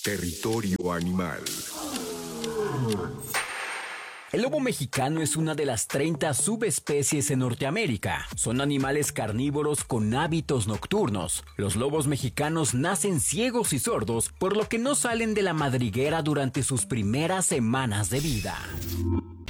Territorio Animal. El lobo mexicano es una de las 30 subespecies en Norteamérica. Son animales carnívoros con hábitos nocturnos. Los lobos mexicanos nacen ciegos y sordos, por lo que no salen de la madriguera durante sus primeras semanas de vida.